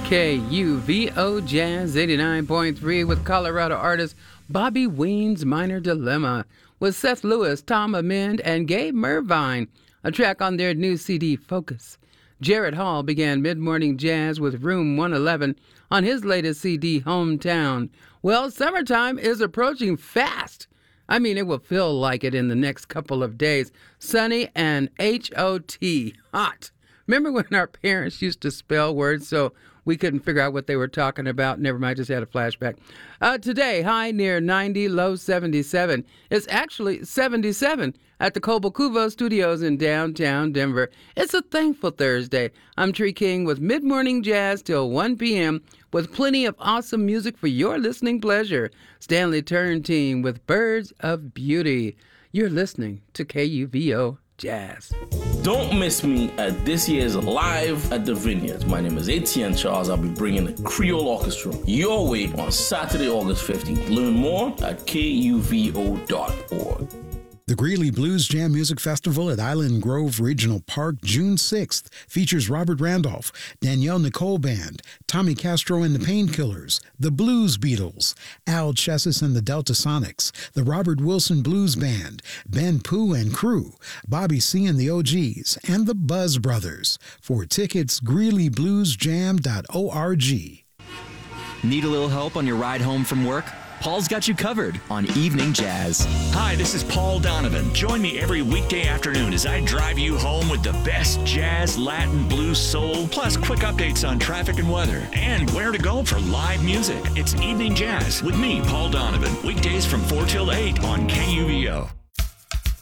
KUVO Jazz 89.3 with Colorado artist Bobby Ween's Minor Dilemma with Seth Lewis, Tom Amend, and Gabe Mervine, a track on their new CD, Focus. Jared Hall began mid-morning jazz with Room 111 on his latest CD, Hometown. Well, summertime is approaching fast. I mean, it will feel like it in the next couple of days. Sunny and H-O-T, hot. Remember when our parents used to spell words so we couldn't figure out what they were talking about? Never mind, just had a flashback. Today, high near 90, low 77. It's actually 77 at the Cobble Cuvo Studios in downtown Denver. It's a thankful Thursday. I'm Tree King with mid-morning jazz till 1 p.m. with plenty of awesome music for your listening pleasure. Stanley Turrentine with Birds of Beauty. You're listening to KUVO Jazz. Don't miss me at this year's Live at the Vineyards. My name is Etienne Charles. I'll be bringing the Creole Orchestra your way on Saturday, August 15th. Learn more at kuvo.org. The Greeley Blues Jam Music Festival at Island Grove Regional Park, June 6th, features Robert Randolph, Danielle Nicole Band, Tommy Castro and the Painkillers, the Blues Beatles, Al Chessis and the Delta Sonics, the Robert Wilson Blues Band, Ben Pooh and Crew, Bobby C. and the OGs, and the Buzz Brothers. For tickets, greeleybluesjam.org. Need a little help on your ride home from work? Paul's got you covered on Evening Jazz. Hi, this is Paul Donovan. Join me every weekday afternoon as I drive you home with the best jazz, Latin, blues, soul, plus quick updates on traffic and weather, and where to go for live music. It's Evening Jazz with me, Paul Donovan. Weekdays from 4 till 8 on KUVO.